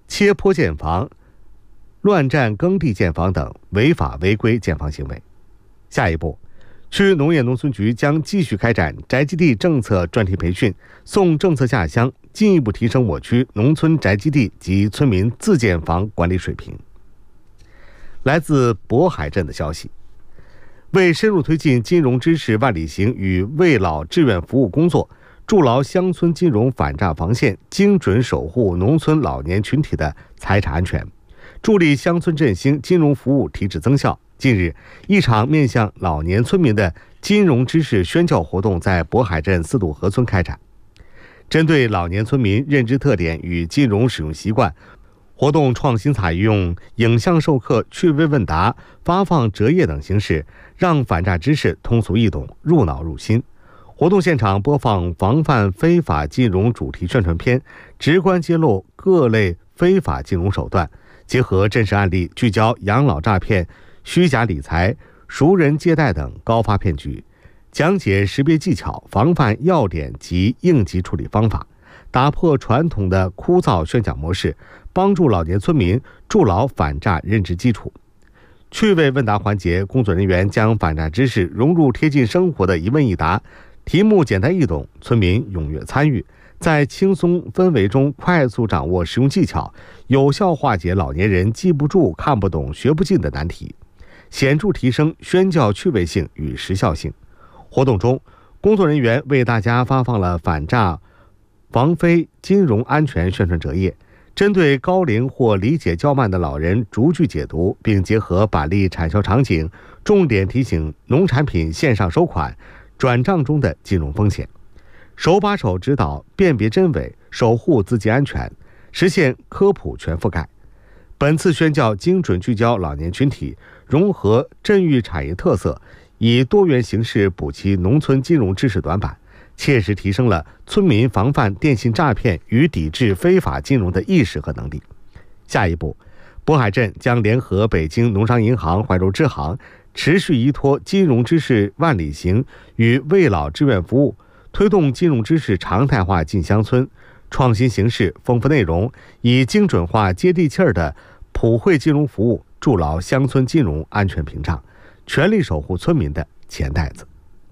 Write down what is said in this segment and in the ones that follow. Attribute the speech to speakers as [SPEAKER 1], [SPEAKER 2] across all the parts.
[SPEAKER 1] 切坡建房、乱占耕地建房等违法违规建房行为。下一步，区农业农村局将继续开展宅基地政策专题培训，送政策下乡，进一步提升我区农村宅基地及村民自建房管理水平。来自渤海镇的消息，为深入推进金融知识万里行与为老志愿服务工作，筑牢乡村金融反诈防线，精准守护农村老年群体的财产安全，助力乡村振兴金融服务提质增效。近日，一场面向老年村民的金融知识宣教活动在渤海镇四渡河村开展。针对老年村民认知特点与金融使用习惯，活动创新采用影像授课、趣味问答、发放折页等形式，让反诈知识通俗易懂、入脑入心。活动现场播放防范非法金融主题宣传片，直观揭露各类非法金融手段，结合真实案例，聚焦养老诈骗、虚假理财、熟人借贷等高发骗局，讲解识别技巧、防范要点及应急处理方法，打破传统的枯燥宣讲模式，帮助老年村民筑牢反诈认知基础。趣味问答环节，工作人员将反诈知识融入贴近生活的一问一答，题目简单易懂，村民踊跃参与，在轻松氛围中快速掌握实用技巧，有效化解老年人记不住、看不懂、学不进的难题，显著提升宣教趣味性与时效性。活动中，工作人员为大家发放了反诈防非金融安全宣传折页，针对高龄或理解较慢的老人逐句解读，并结合板例产销场景，重点提醒农产品线上收款、转账中的金融风险，手把手指导辨别真伪，守护资金安全，实现科普全覆盖。本次宣教精准聚焦老年群体，融合镇域产业特色，以多元形式补齐农村金融知识短板，切实提升了村民防范电信诈骗与抵制非法金融的意识和能力。下一步，渤海镇将联合北京农商银行怀柔支行，持续依托金融知识万里行与为老志愿服务，推动金融知识常态化进乡村，创新形式、丰富内容，以精准化、接地气儿的普惠金融服务，筑牢乡村金融安全屏障，全力守护村民的钱袋子。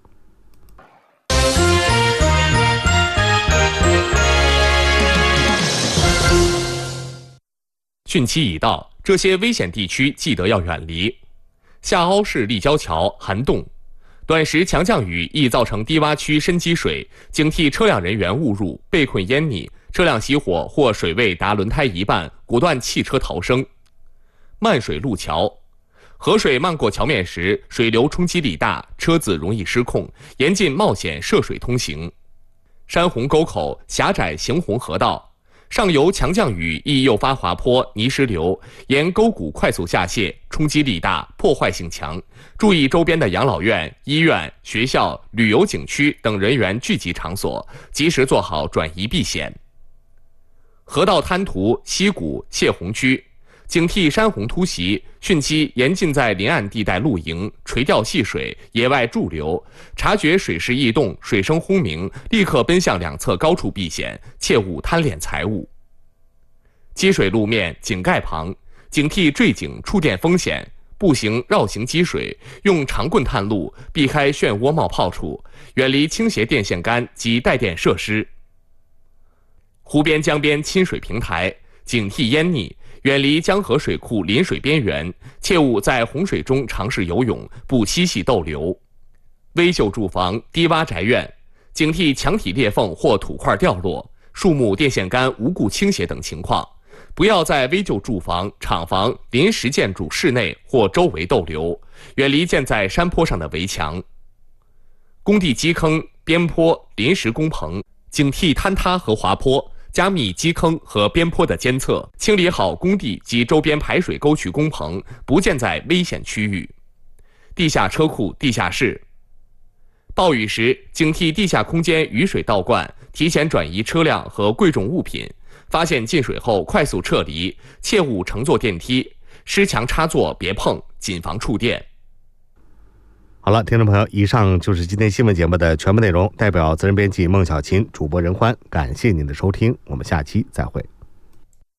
[SPEAKER 2] 汛期已到，这些危险地区记得要远离。下凹市立交桥涵洞，短时强降雨易造成低洼区深积水，警惕车辆人员误入、被困淹溺，车辆熄火或水位达轮胎一半，果断汽车逃生。漫水路桥，河水漫过桥面时，水流冲击力大，车子容易失控，严禁冒险涉水通行。山洪沟口狭窄行洪河道，上游强降雨易诱发滑坡、泥石流，沿沟谷快速下泄，冲击力大，破坏性强。注意周边的养老院、医院、学校、旅游景区等人员聚集场所，及时做好转移避险。河道滩涂溪谷泄洪区，警惕山洪突袭，汛期严禁在临岸地带露营、垂钓戏水、野外驻留。察觉水势异动、水声轰鸣，立刻奔向两侧高处避险，切勿贪敛财物。积水路面井盖旁，警惕坠井触电风险，步行绕行积水，用长棍探路，避开漩涡冒泡处，远离倾斜电线杆及带电设施。湖边江边亲水平台，警惕淹溺，远离江河水库临水边缘，切勿在洪水中尝试游泳，不嬉戏逗留。危旧住房、低洼宅院，警惕墙体裂缝或土块掉落、树木、电线杆无故倾斜等情况。不要在危旧住房、厂房、临时建筑室内或周围逗留，远离建在山坡上的围墙。工地基坑、边坡、临时工棚，警惕坍塌和滑坡，加密基坑和边坡的监测，清理好工地及周边排水沟渠工棚，不建在危险区域。地下车库、地下室，暴雨时警惕地下空间雨水倒灌，提前转移车辆和贵重物品，发现进水后快速撤离，切勿乘坐电梯，施墙插座别碰，谨防触电。
[SPEAKER 1] 好了，听众朋友，以上就是今天新闻节目的全部内容。代表责任编辑孟小琴，主播任欢，感谢您的收听，我们下期再会。